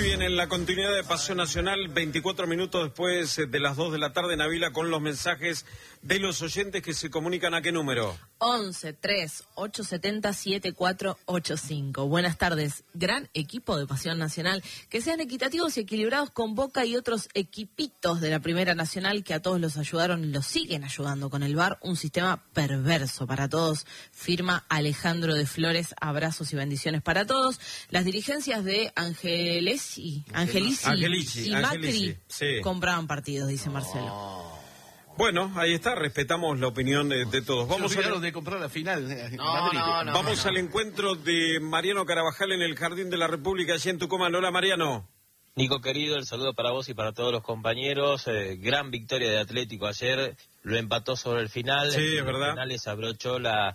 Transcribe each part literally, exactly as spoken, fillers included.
bien, en la continuidad de Pasión Nacional, veinticuatro minutos después de las dos de la tarde, Nabila, con los mensajes de los oyentes que se comunican. ¿A qué número? once, tres, ocho siete cero, siete cuatro ocho cinco. Buenas tardes. Gran equipo de Pasión Nacional. Que sean equitativos y equilibrados con Boca y otros equipitos de la Primera Nacional que a todos los ayudaron y los siguen ayudando con el V A R. Un sistema perverso para todos. Firma Alejandro de Flores. Abrazos y bendiciones para todos. Las dirigencias de Angelesi, Angelici, Angelici, y Angelici, Macri sí. compraban partidos, dice Marcelo. Oh. Bueno, ahí está, respetamos la opinión de, de todos. Vamos a a de comprar la final. No, Madrid. No, no, Vamos no, no. al encuentro de Mariano Carabajal en el Jardín de la República, allí en Tucumán. Hola, Mariano. Nico querido, el saludo para vos y para todos los compañeros. Eh, gran victoria de Atlético ayer, lo empató sobre el final. Sí, es verdad. En finales abrochó la,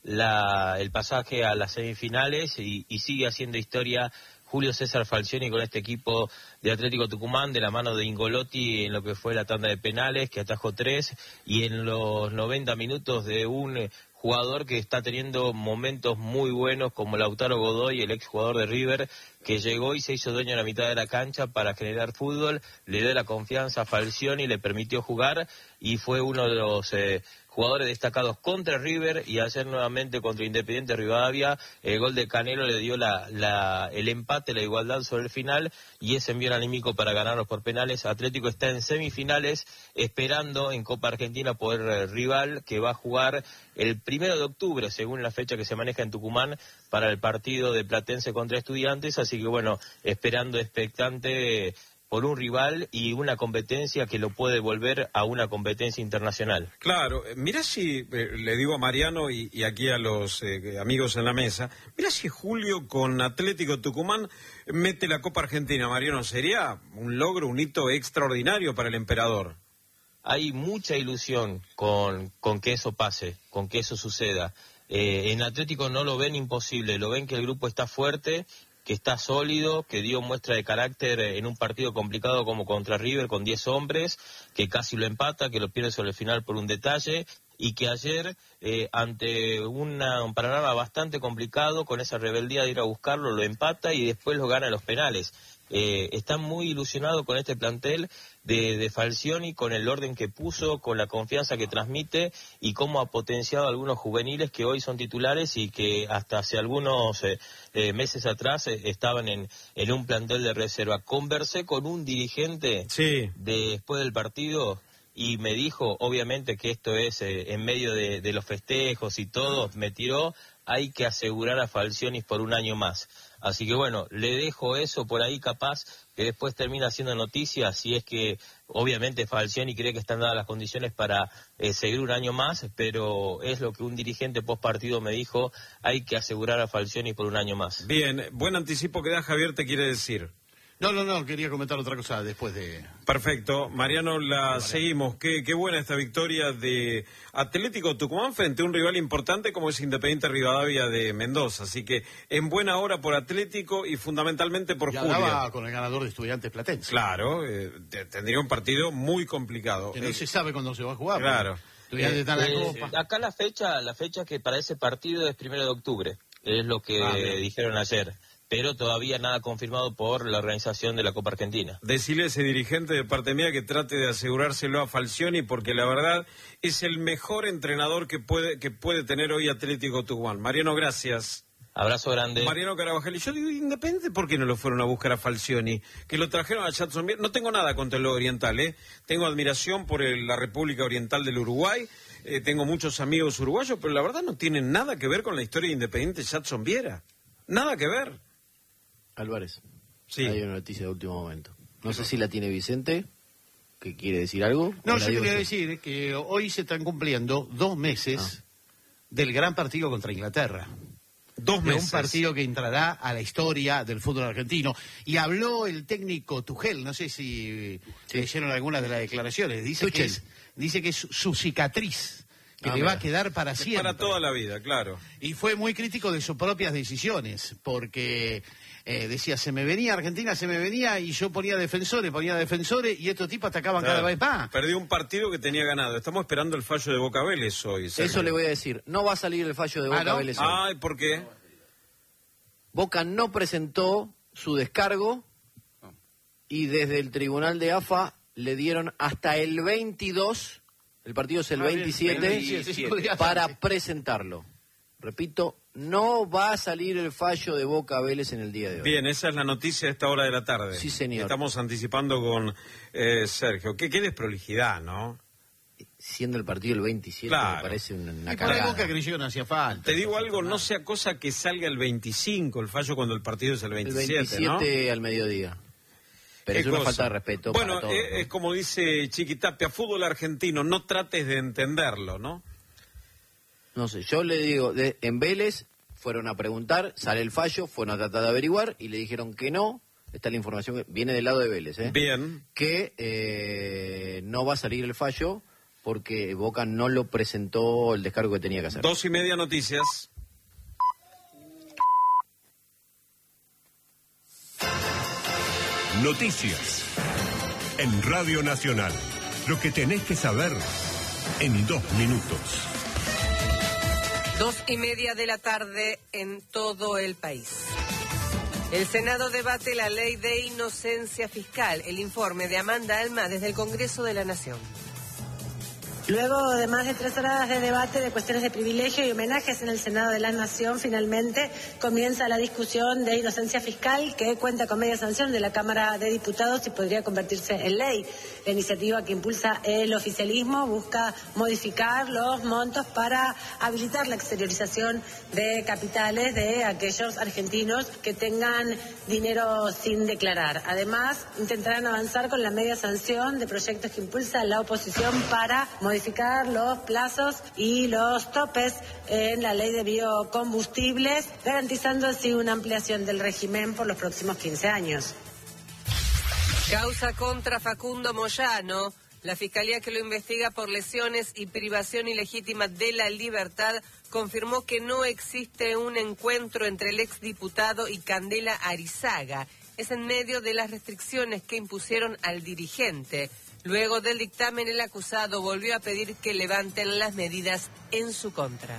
la, el pasaje a las semifinales y, y sigue haciendo historia Julio César Falcioni con este equipo de Atlético Tucumán, de la mano de Ingolotti en lo que fue la tanda de penales, que atajó tres, y en los noventa minutos de un jugador que está teniendo momentos muy buenos, como Lautaro Godoy, el exjugador de River, que llegó y se hizo dueño en la mitad de la cancha para generar fútbol, le dio la confianza a Falcioni, le permitió jugar, y fue uno de los eh, jugadores destacados contra River, y ayer nuevamente contra Independiente Rivadavia. El gol de Canelo le dio la, la, el empate, la igualdad sobre el final, y ese envío anímico para ganarlos por penales. Atlético está en semifinales, esperando en Copa Argentina poder eh, rival, que va a jugar el primero de octubre, según la fecha que se maneja en Tucumán, para el partido de Platense contra Estudiantes. Así que bueno, esperando expectante eh, por un rival y una competencia que lo puede volver a una competencia internacional. Claro, mirá si, eh, le digo a Mariano y, y aquí a los eh, amigos en la mesa, mirá si Julio con Atlético Tucumán mete la Copa Argentina, Mariano, sería un logro, un hito extraordinario para el emperador. Hay mucha ilusión con, con que eso pase, con que eso suceda. Eh, en Atlético no lo ven imposible, lo ven que el grupo está fuerte, que está sólido, que dio muestra de carácter en un partido complicado como contra River con diez hombres, que casi lo empata, que lo pierde sobre el final por un detalle, y que ayer, eh, ante una, un panorama bastante complicado, con esa rebeldía de ir a buscarlo, lo empata y después lo gana en los penales. Eh, está muy ilusionado con este plantel de, de Falcioni, con el orden que puso, con la confianza que transmite y cómo ha potenciado a algunos juveniles que hoy son titulares y que hasta hace algunos eh, eh, meses atrás eh, estaban en, en un plantel de reserva. Conversé con un dirigente sí. de, después del partido y me dijo, obviamente que esto es eh, en medio de, de los festejos y todo, me tiró, hay que asegurar a Falcioni por un año más. Así que bueno, le dejo eso por ahí, capaz que después termina haciendo noticias, si es que obviamente Falcioni cree que están dadas las condiciones para eh, seguir un año más, pero es lo que un dirigente post partido me dijo, hay que asegurar a Falcioni por un año más. Bien, buen anticipo que da Javier, te quiere decir. No, no, no, quería comentar otra cosa después de... Perfecto. Mariano, la seguimos. Qué, qué buena esta victoria de Atlético Tucumán frente a un rival importante como es Independiente Rivadavia de Mendoza. Así que en buena hora por Atlético y fundamentalmente por ya Julio. Hablaba con el ganador de Estudiantes Platense. Claro, eh, tendría un partido muy complicado. Que no eh, se sabe cuándo se va a jugar. Claro. Estudiantes Eh, está en la eh, Copa. acá la fecha, la fecha que para ese partido es primero de octubre, es lo que ah, dijeron ayer. Pero todavía nada confirmado por la organización de la Copa Argentina. Decirle a ese dirigente de parte mía que trate de asegurárselo a Falcioni, porque la verdad es el mejor entrenador que puede, que puede tener hoy Atlético Tucumán. Mariano, gracias. Abrazo grande. Mariano Carabajal. Y yo digo, Independiente, ¿por qué no lo fueron a buscar a Falcioni? Que lo trajeron a Jacksonville. No tengo nada contra el oriental, ¿eh? Tengo admiración por el, la República Oriental del Uruguay. Eh, tengo muchos amigos uruguayos, pero la verdad no tienen nada que ver con la historia de Independiente Jacksonville. Nada que ver. Álvarez, sí. Hay una noticia de último momento. No sé si la tiene Vicente, que quiere decir algo. No, yo quería decir que hoy se están cumpliendo dos meses ah. del gran partido contra Inglaterra. Dos de meses. Un partido que entrará a la historia del fútbol argentino. Y habló el técnico Tuchel, no sé si sí. leyeron algunas de las declaraciones. Dice que, es, dice que es su cicatriz, que ah, le va a quedar para es siempre. Para toda la vida, claro. Y fue muy crítico de sus propias decisiones, porque eh, decía, se me venía Argentina, se me venía, y yo ponía defensores, ponía defensores, y estos tipos atacaban claro. cada vez más. Perdió un partido que tenía ganado. Estamos esperando el fallo de Boca Vélez hoy. Sergio. Eso le voy a decir. No va a salir el fallo de Boca ¿Ah, no? Vélez hoy. Ay, ¿por qué? Boca no presentó su descargo Y desde el tribunal de A F A le dieron hasta el veintidós, el partido es el Ah, bien, veintisiete, veintisiete, para presentarlo. Repito, no va a salir el fallo de Boca Vélez en el día de hoy. Bien, esa es la noticia de esta hora de la tarde. Sí, señor. Estamos anticipando con eh, Sergio. ¿Qué, qué desprolijidad, ¿no? Siendo el partido el veintisiete, Claro. me parece una, una Y por ahí cagada. Boca creyó que no hacía falta. Te digo algo, no sea cosa que salga el veinticinco, el fallo cuando el partido es el El veintisiete, veintisiete ¿no? al mediodía. Pero ¿Qué es una cosa? falta de respeto Bueno, para todos. eh, ¿no? es como dice Chiquitapia, fútbol argentino, no trates de entenderlo, ¿no? No sé, yo le digo, de, en Vélez fueron a preguntar, sale el fallo, fueron a tratar de averiguar y le dijeron que no. Esta es la información que viene del lado de Vélez, ¿eh? Bien. Que eh, no va a salir el fallo porque Boca no lo presentó el descargo que tenía que hacer. Dos y media noticias. Noticias en Radio Nacional. Lo que tenés que saber en dos minutos. Dos y media de la tarde en todo el país. El Senado debate la ley de inocencia fiscal. El informe de Amanda Alma desde el Congreso de la Nación. Luego de más de tres horas de debate de cuestiones de privilegio y homenajes en el Senado de la Nación, finalmente comienza la discusión de inocencia fiscal que cuenta con media sanción de la Cámara de Diputados y podría convertirse en ley. La iniciativa que impulsa el oficialismo busca modificar los montos para habilitar la exteriorización de capitales de aquellos argentinos que tengan dinero sin declarar. Además, intentarán avanzar con la media sanción de proyectos que impulsa la oposición para modificar los plazos y los topes en la ley de biocombustibles, garantizando así una ampliación del régimen por los próximos quince años. Causa contra Facundo Moyano. La fiscalía que lo investiga por lesiones y privación ilegítima de la libertad confirmó que no existe un encuentro entre el exdiputado y Candela Arizaga. Es en medio de las restricciones que impusieron al dirigente. Luego del dictamen, el acusado volvió a pedir que levanten las medidas en su contra.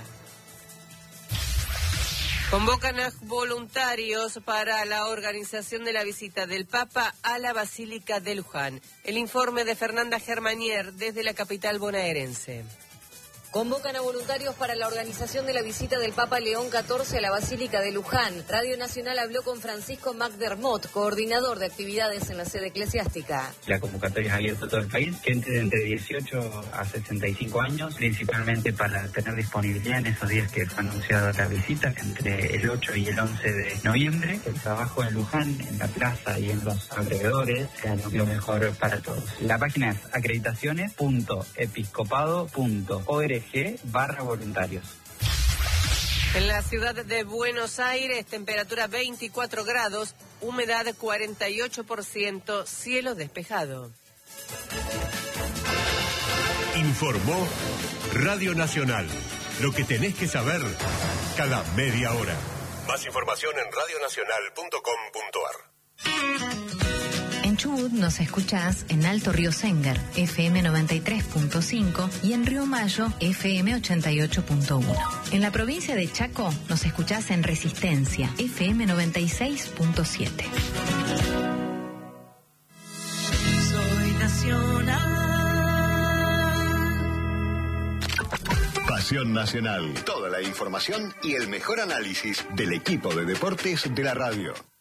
Convocan a voluntarios para la organización de la visita del Papa a la Basílica de Luján. El informe de Fernanda Germanier desde la capital bonaerense. Convocan a voluntarios para la organización de la visita del Papa León catorce a la Basílica de Luján. Radio Nacional habló con Francisco McDermott, coordinador de actividades en la sede eclesiástica. La convocatoria es abierta a todo el país, gente de entre dieciocho a sesenta y cinco años, principalmente para tener disponibilidad en esos días que fue anunciada la visita, entre el ocho y el once de noviembre. El trabajo en Luján, en la plaza y en los alrededores, sea lo mejor para todos. La página es acreditaciones punto episcopado punto org barra voluntarios. En la ciudad de Buenos Aires, temperatura veinticuatro grados, humedad cuarenta y ocho por ciento, cielo despejado. Informó Radio Nacional. Lo que tenés que saber cada media hora. Más información en radio nacional punto com punto ar. En Chubut nos escuchás en Alto Río Sengar, F M noventa y tres punto cinco y en Río Mayo, F M ochenta y ocho punto uno. En la provincia de Chaco nos escuchás en Resistencia, F M noventa y seis punto siete. Soy nacional. Pasión Nacional. Toda la información y el mejor análisis del equipo de deportes de la radio.